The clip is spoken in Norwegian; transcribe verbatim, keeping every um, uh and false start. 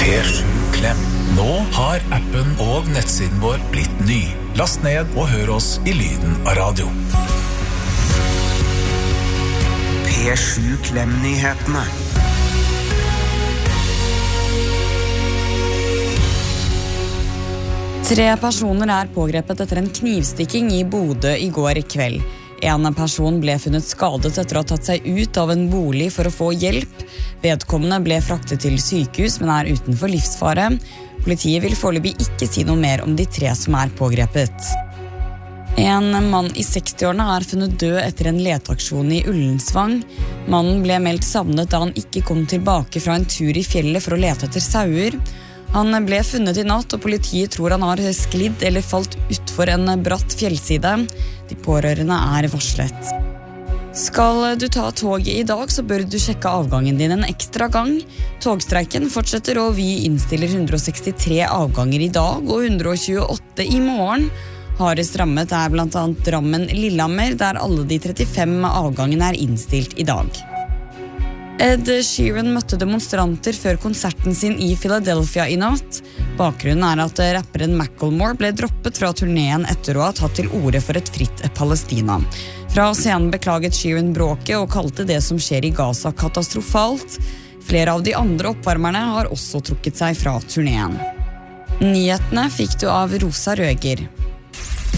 P sju Klem. Nå har appen og nettsiden vår blitt ny. Last ned og hør oss i lyden av radio. P sju Klem-nyhetene. Tre personer er pågrepet etter en knivstikking i Bodø i går kveld. En person ble funnet skadet etter å ha tatt seg ut av en bolig for å få hjelp. Vedkommende ble fraktet til sykehus, men er utenfor livsfare. Politiet vil foreløpig ikke si noe mer om de tre som er pågrepet. En mann i sekstiårene er funnet død etter en leteaksjon i Ullensvang. Mannen ble meldt savnet da han ikke kom tilbake fra en tur i fjellet for å lete etter sauer. Han ble funnet i natt, og politiet tror han har sklidd eller falt utfor en bratt fjellside. De pårørende er varslet. Skal du ta toget i dag, så bør du sjekke avgangen din en ekstra gang. Togstreiken fortsetter, og vi innstiller hundre og sekstitre avganger i dag og hundre og tjueåtte i morgen. Hardest rammet er blant annet Drammen-Lillehammer, der alle de trettifem avgangene er innstilt i dag. Ed Sheeran møtte demonstranter før konserten sin i Philadelphia i natt. Bakgrunnen er at rapperen Macklemore ble droppet fra turneen etter å ha tatt til orde for et fritt Palestina. Fra scenen beklaget Sheeran bråket og kalte det som skjer i Gaza katastrofalt. Flere av de andre oppvarmerne har også trukket seg fra turneen. Nyhetene fikk du av Rosa Røger.